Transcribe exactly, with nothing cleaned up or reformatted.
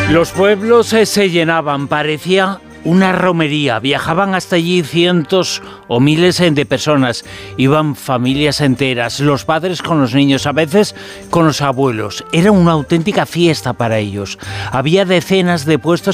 Los pueblos eh, se llenaban, parecía una romería. Viajaban hasta allí cientos o miles eh, de personas. Iban familias enteras, los padres con los niños, a veces con los abuelos. Era una auténtica fiesta para ellos. Había decenas de puestos